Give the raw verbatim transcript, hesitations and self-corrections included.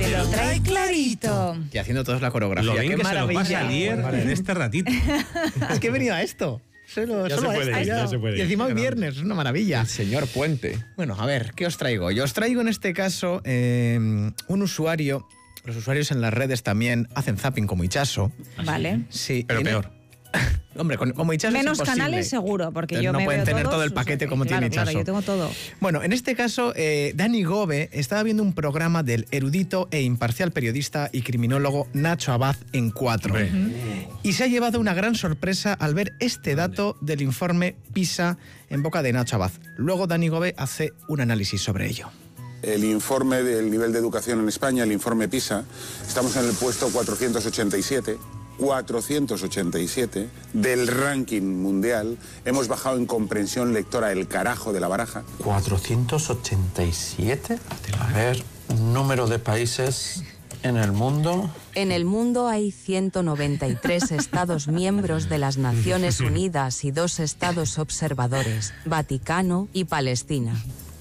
te lo trae clarito. Y haciendo todos la coreografía. Lo bien Qué que se lo pasa maravilla. ayer en este ratito. Es que he venido a esto. Solo, Ya solo se a puede esto, ir, ya. ya se puede Y encima ir. hoy viernes, es una maravilla. El señor Puente. Bueno, a ver, ¿qué os traigo? Yo os traigo en este caso eh, un usuario. Los usuarios en las redes también hacen zapping como Ichazo. Vale. Sí, Pero y en- peor. Hombre, con- como Ichazo Menos es imposible. canales seguro, porque Entonces yo no me pueden veo tener todos, todo el o sea paquete que, como claro, tiene claro, Ichazo. yo tengo todo. Bueno, en este caso, eh, Dani Gobe estaba viendo un programa del erudito e imparcial periodista y criminólogo Nacho Abad en cuatro. Hombre. Y se ha llevado una gran sorpresa al ver este dato del informe PISA en boca de Nacho Abad. Luego Dani Gobe hace un análisis sobre ello. El informe del nivel de educación en España, el informe PISA, estamos en el puesto cuatrocientos ochenta y siete. cuatrocientos ochenta y siete del ranking mundial. Hemos bajado en comprensión lectora el carajo de la baraja. cuatrocientos ochenta y siete. A ver, número de países en el mundo. En el mundo hay ciento noventa y tres Estados miembros de las Naciones Unidas y dos estados observadores, Vaticano y Palestina.